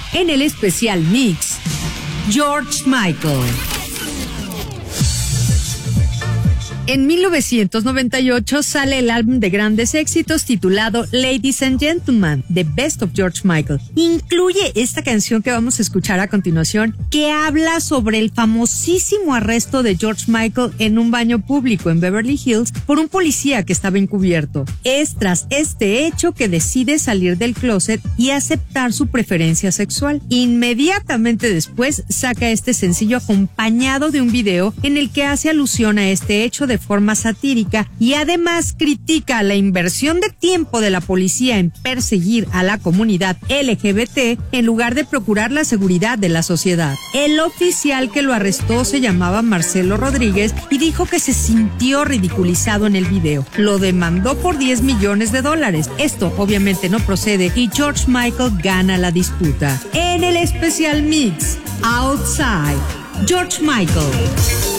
En el especial mix, George Michael. En 1998 sale el álbum de grandes éxitos titulado Ladies and Gentlemen, The Best of George Michael. Incluye esta canción que vamos a escuchar a continuación, que habla sobre el famosísimo arresto de George Michael en un baño público en Beverly Hills por un policía que estaba encubierto. Es tras este hecho que decide salir del closet y aceptar su preferencia sexual. Inmediatamente después saca este sencillo acompañado de un video en el que hace alusión a este hecho de forma satírica y además critica la inversión de tiempo de la policía en perseguir a la comunidad LGBT en lugar de procurar la seguridad de la sociedad. El oficial que lo arrestó se llamaba Marcelo Rodríguez y dijo que se sintió ridiculizado en el video. Lo demandó por $10 millones. Esto obviamente no procede y George Michael gana la disputa. En el especial mix, Outside, George Michael.